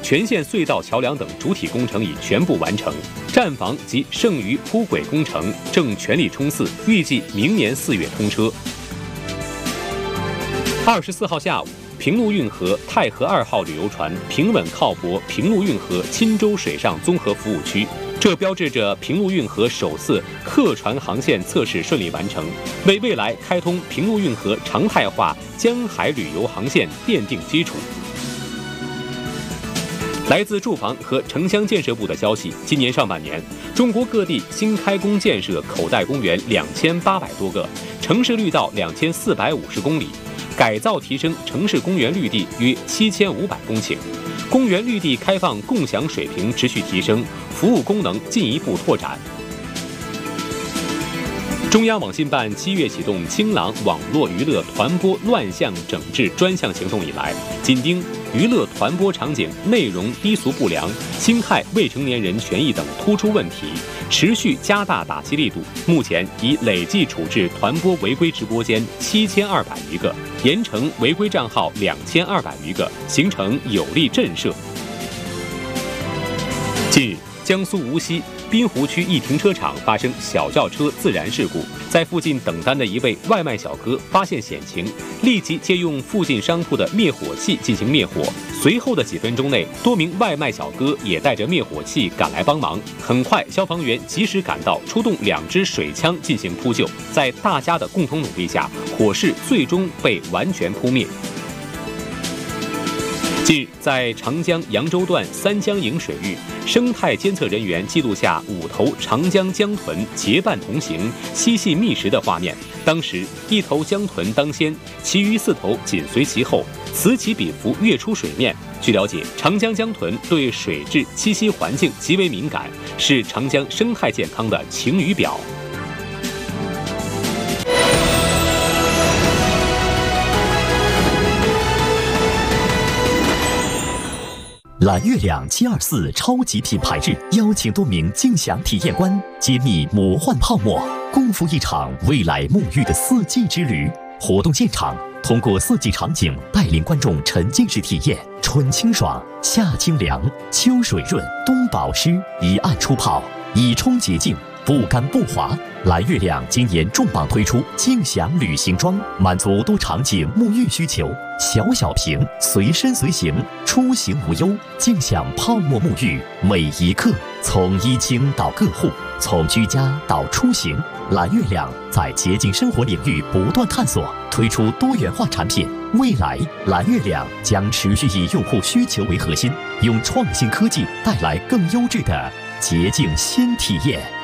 全线隧道、桥梁等主体工程已全部完成，站房及剩余铺轨工程正全力冲刺，预计明年4月通车。24号下午，平陆运河太和2号旅游船平稳靠泊平陆运河钦州水上综合服务区，这标志着平陆运河首次客船航线测试顺利完成，为未来开通平陆运河常态化江海旅游航线奠定基础。来自住房和城乡建设部的消息，今年上半年，中国各地新开工建设口袋公园2800多个，城市绿道2450公里，改造提升城市公园绿地约7500公顷，公园绿地开放共享水平持续提升，服务功能进一步拓展。中央网信办7月启动清朗网络娱乐团播乱象整治专项行动以来，紧盯娱乐团播场景内容低俗不良、侵害未成年人权益等突出问题，持续加大打击力度。目前已累计处置团播违规直播间7200余个，严惩违规账号2200余个，形成有力震慑。近日，江苏无锡滨湖区一停车场发生小轿车自燃事故，在附近等单的一位外卖小哥发现险情，立即借用附近商铺的灭火器进行灭火。随后的几分钟内，多名外卖小哥也带着灭火器赶来帮忙。很快，消防员及时赶到，出动2支水枪进行扑救。在大家的共同努力下，火势最终被完全扑灭。近日，在长江扬州段三江营水域，生态监测人员记录下5头长江江豚结伴同行、嬉戏觅食的画面。当时，1头江豚当先，其余4头紧随其后，此起彼伏跃出水面。据了解，长江江豚对水质、栖息环境极为敏感，是长江生态健康的晴雨表。 蓝月亮724超级品牌日，邀请多名竞享体验官揭秘魔幻泡沫，共赴一场未来沐浴的4季之旅。活动现场通过4季场景带领观众沉浸式体验春清爽、夏清凉、秋水润、冬保湿，一按出泡，以冲洁净，不干不滑。蓝月亮今年重磅推出竞享旅行装，满足多场景沐浴需求，小瓶随身随行，出行无忧。竞享泡沫沐浴每一刻，从衣清到个护，从居家到出行，蓝月亮在洁净生活领域不断探索，推出多元化产品。未来，蓝月亮将持续以用户需求为核心，用创新科技带来更优质的洁净新体验。